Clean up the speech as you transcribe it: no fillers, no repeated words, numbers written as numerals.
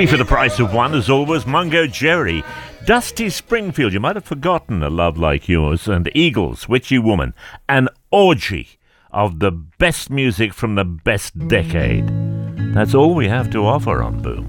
Three for the price of one, as always. Mungo Jerry, Dusty Springfield, you might have forgotten A Love Like Yours, and Eagles, Witchy Woman, an orgy of the best music from the best decade. That's all we have to offer on Boom.